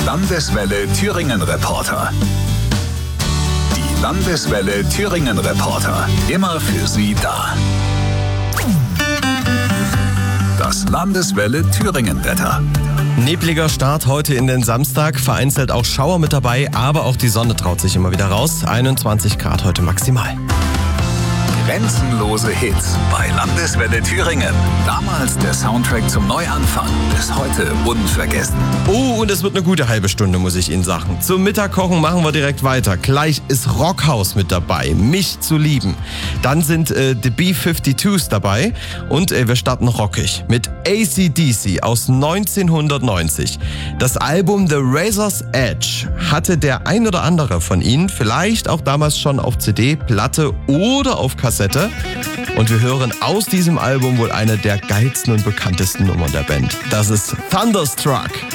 Landeswelle Thüringen Reporter. Die Landeswelle Thüringen Reporter. Immer für Sie da. Das Landeswelle Thüringen Wetter. Nebliger Start heute in den Samstag, vereinzelt auch Schauer mit dabei, aber auch die Sonne traut sich immer wieder raus. 21 Grad heute maximal. Grenzenlose Hits bei Landeswelle Thüringen. Damals der Soundtrack zum Neuanfang. Bis heute unvergessen. Oh, und es wird eine gute halbe Stunde, muss ich Ihnen sagen. Zum Mittagkochen machen wir direkt weiter. Gleich ist Rockhaus mit dabei. Mich zu lieben. Dann sind The B-52s dabei. Und wir starten rockig mit AC/DC aus 1990. Das Album The Razor's Edge hatte der ein oder andere von Ihnen vielleicht auch damals schon auf CD, Platte oder auf Kassette. Und wir hören aus diesem Album wohl eine der geilsten und bekanntesten Nummern der Band. Das ist Thunderstruck.